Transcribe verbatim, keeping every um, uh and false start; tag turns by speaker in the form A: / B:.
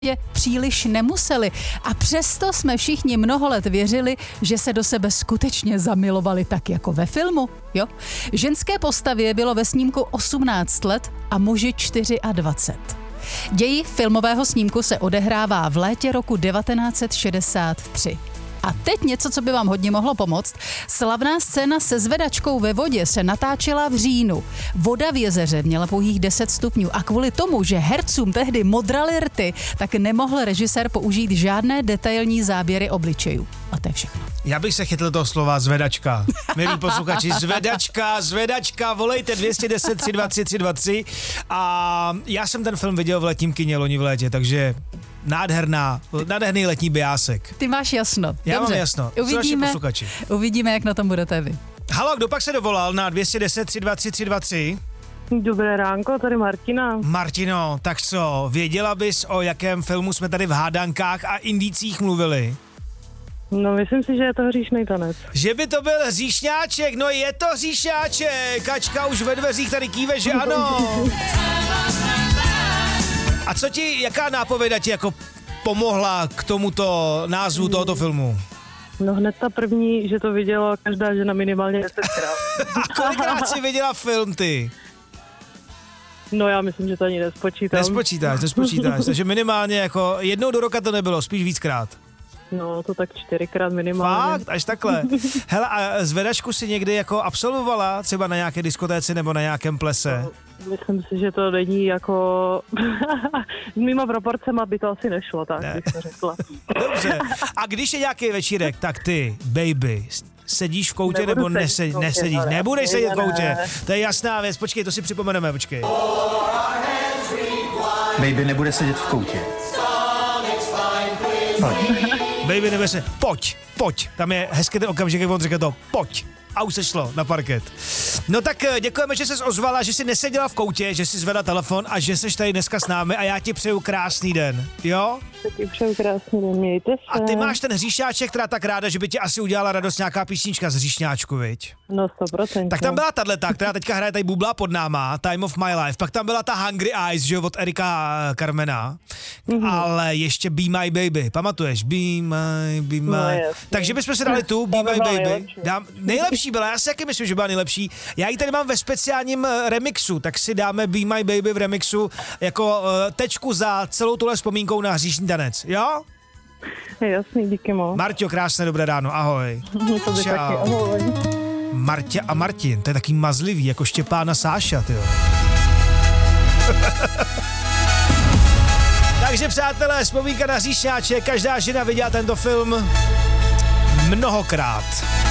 A: příliš nemuseli a přesto jsme všichni mnoho let věřili, že se do sebe skutečně zamilovali tak jako ve filmu, jo? Ženské postavě bylo ve snímku osmnáct let a muži dvacet čtyři. Děj filmového snímku se odehrává v létě roku devatenáct set šedesát tři. A teď něco, co by vám hodně mohlo pomoct. Slavná scéna se zvedačkou ve vodě se natáčela v říjnu. Voda v jezeře měla pouhých deset stupňů a kvůli tomu, že hercům tehdy modraly rty, tak nemohl režisér použít žádné detailní záběry obličejů. A to je všechno.
B: Já bych se chytl toho slova zvedačka. Milí posluchači, zvedačka, zvedačka, volejte dva jedna nula, tři dva tři, tři dva tři. A já jsem ten film viděl v letním kině loni v létě, takže nádherná, nádherný letní biásek.
A: Ty máš jasno.
B: Já
A: Dobře.
B: mám jasno.
A: Uvidíme, uvidíme, jak na tom budete vy.
B: Halo, kdo pak se dovolal na dva jedna nula, tři dva tři, tři dva tři?
C: Dobré ránko, tady Martina.
B: Martino, tak co, věděla bys, o jakém filmu jsme tady v hádankách a indících mluvili?
C: No, myslím si, že je to Hříšnej tanec.
B: Že by to byl hříšňáček, no je to hříšňáček, Kačka už ve dveřích tady kýve, že ano. A co ti, jaká nápověda ti jako pomohla k tomuto názvu tohoto filmu?
C: No hned ta první, že to viděla každá žena minimálně desetkrát.
B: A kolikrát jsi viděla film ty?
C: No já myslím, že to ani nespočítám.
B: Nespočítáš, nespočítáš, takže minimálně jako jednou do roka to nebylo, spíš víckrát.
C: No, to tak čtyřikrát minimálně.
B: Fakt? Až takhle. Hele, a zvedačku si někdy jako absolvovala třeba na nějaké diskotéce nebo na nějakém plese?
C: No, myslím si, že to není jako... Mimo proporcema by to asi nešlo, tak ne. Bych to řekla.
B: Dobře. A když je nějaký večírek, tak ty, baby, sedíš v koutě
C: Nebudu
B: nebo nesed,
C: koutě,
B: nesedíš?
C: ale
B: Nebudeš sedět v koutě.
C: Ne.
B: To je jasná věc. Počkej, to si připomeneme, počkej.
D: Baby nebude sedět v koutě.
B: Baby nebude se, pojď, pojď. Tam je hezký ten okamžik, jak on řekl to, pojď. A už se šlo na parket. No tak děkujeme, že ses ozvala, že jsi neseděla v koutě, že jsi zvedla telefon a že jsi tady dneska s námi a já ti přeju krásný den, jo?
C: Taky přeju krásný den, mějte se.
B: A ty máš ten hříšňáček, která tak ráda, že by ti asi udělala radost nějaká písnička z hříšňáčku, viď?
C: No sto procent.
B: Tak tam byla tato, která teďka hraje tady bublá pod náma, Time of My Life, pak tam byla ta Hungry Eyes, že jo, od Erika Carmena, mm-hmm. Ale ještě Be My Baby, pamatuješ? Be My, Be My. No, takže bychom si dali tu, Be My Baby. Nejlepší. Dám, nejlepší byla, já si taky myslím, že byla nejlepší. Já ji tady mám ve speciálním remixu, tak si dáme Be My Baby v remixu jako uh, tečku za celou tuhle vzpomínkou na hříšní tanec, jo?
C: Jasný, díky moc.
B: Marťo, krásné dobré ráno, ahoj.
C: To by taky, ahoj.
B: Martě a Martin, to je taký mazlivý, jako Štěpán a Sáša, tyjo. Takže přátelé, vzpomínka na hříšňáček, každá žena viděla tento film mnohokrát.